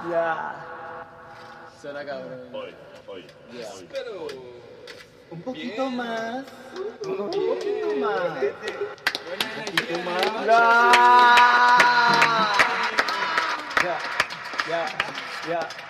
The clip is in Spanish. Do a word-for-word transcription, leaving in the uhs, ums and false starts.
Ya. Suena cabrón. Hoy, hoy. Ya. hoy. Pero. Un poquito Bien. más. Un poquito más. Buena energía. Ya. Ya. Ya. Ya.